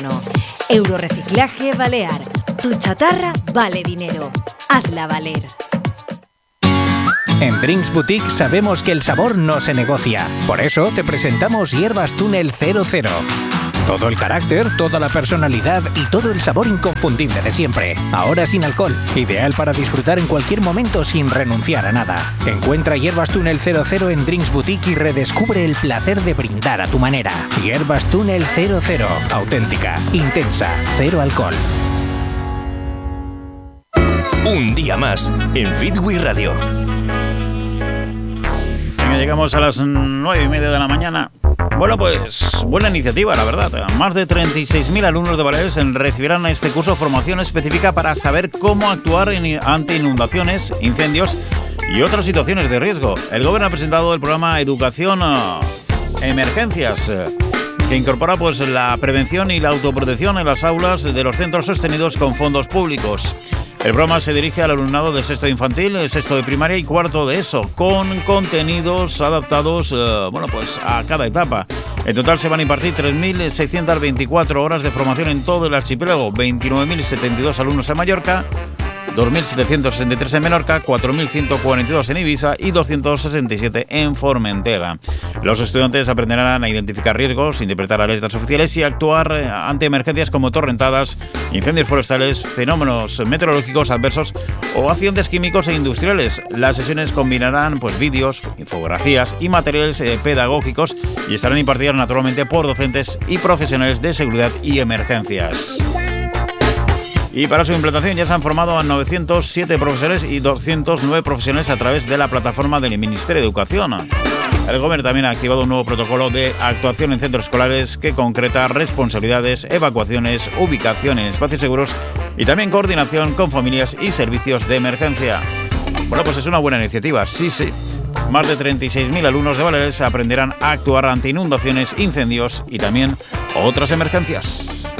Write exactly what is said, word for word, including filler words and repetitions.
teléfono. Euroreciclaje Balear. Tu chatarra vale dinero. Hazla valer. En Drinks Boutique sabemos que el sabor no se negocia. Por eso te presentamos Hierbas Túnel cero cero. Todo el carácter, toda la personalidad y todo el sabor inconfundible de siempre. Ahora sin alcohol. Ideal para disfrutar en cualquier momento sin renunciar a nada. Encuentra Hierbas Túnel cero cero en Drinks Boutique y redescubre el placer de brindar a tu manera. Hierbas Túnel cero cero. Auténtica, intensa, cero alcohol. Un día más en Fit We Radio. Venga, llegamos a las nueve y media de la mañana. Bueno, pues buena iniciativa, la verdad. Más de treinta y seis mil alumnos de Baleares recibirán este curso formación específica para saber cómo actuar en, ante inundaciones, incendios y otras situaciones de riesgo. El Gobierno ha presentado el programa Educación uh, Emergencias, uh, que incorpora pues la prevención y la autoprotección en las aulas de los centros sostenidos con fondos públicos. El programa se dirige al alumnado de sexto de infantil, sexto de primaria y cuarto de ESO, con contenidos adaptados eh, bueno, pues a cada etapa. En total se van a impartir tres mil seiscientas veinticuatro horas de formación en todo el archipiélago, veintinueve mil setenta y dos alumnos en Mallorca, dos mil setecientos sesenta y tres en Menorca, cuatro mil ciento cuarenta y dos en Ibiza y doscientos sesenta y siete en Formentera. Los estudiantes aprenderán a identificar riesgos, interpretar alertas oficiales y actuar ante emergencias como torrentadas, incendios forestales, fenómenos meteorológicos adversos o accidentes químicos e industriales. Las sesiones combinarán pues vídeos, infografías y materiales eh, pedagógicos y estarán impartidas naturalmente por docentes y profesionales de seguridad y emergencias. Y para su implantación ya se han formado a novecientos siete profesores y doscientos nueve profesionales a través de la plataforma del Ministerio de Educación. El Gobierno también ha activado un nuevo protocolo de actuación en centros escolares que concreta responsabilidades, evacuaciones, ubicación en espacios seguros y también coordinación con familias y servicios de emergencia. Bueno, pues es una buena iniciativa, sí, sí. Más de treinta y seis mil alumnos de Baleares aprenderán a actuar ante inundaciones, incendios y también otras emergencias.